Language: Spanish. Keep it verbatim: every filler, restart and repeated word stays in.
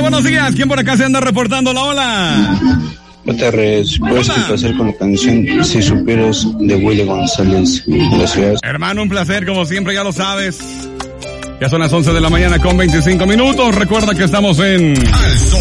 buenos días. ¿Quién por acá se anda reportando la ola? Gutiérrez, puedes complacer con la canción Si Supieras de Willy González. Gracias. Hermano, un placer, como siempre, ya lo sabes. Ya son las once de la mañana con veinticinco minutos. Recuerda que estamos en...